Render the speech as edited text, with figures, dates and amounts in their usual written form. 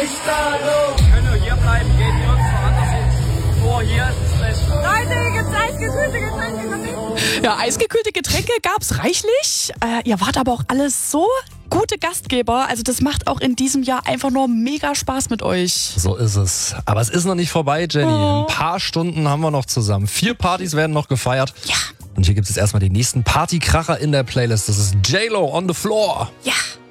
Können nur hier bleiben, geht nirgends woanders hin. Nur hier ist das Beste. Leute, gibt's eisgekühlte Getränke? Ja, eisgekühlte Getränke gab's reichlich. Ihr wart aber auch alles so gute Gastgeber. Also das macht auch in diesem Jahr einfach nur mega Spaß mit euch. So ist es. Aber es ist noch nicht vorbei, Jenny. Oh. Ein paar Stunden haben wir noch zusammen. 4 Partys werden noch gefeiert. Ja. Und hier gibt es erstmal den nächsten Partykracher in der Playlist. Das ist J-Lo on the Floor. Ja.